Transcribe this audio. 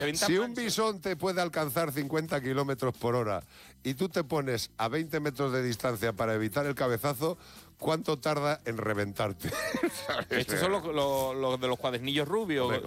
Si un bisonte puede alcanzar 50 kilómetros por hora y tú te pones a 20 metros de distancia para evitar el cabezazo, ¿cuánto tarda en reventarte? Estos son los de los cuadernillos rubios.